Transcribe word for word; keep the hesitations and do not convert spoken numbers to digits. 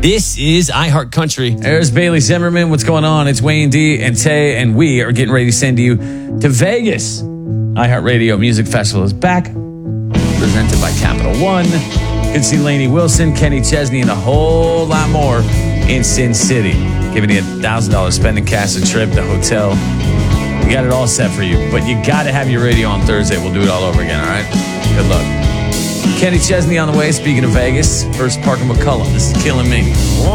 This is iHeart Country. There's Bailey Zimmerman. What's going on? It's Wayne D and Tay, and we are getting ready to send you to Vegas. iHeartRadio Music Festival is back, presented by Capital One. You can see Lainey Wilson, Kenny Chesney, and a whole lot more in Sin City. Giving you a one thousand dollars spending cash, a trip, the hotel. We got it all set for you, but you got to have your radio on Thursday. We'll do it all over again, all right? Good luck. Kenny Chesney on the way. Speaking of Vegas, first Parker McCullum. This is Killing Me.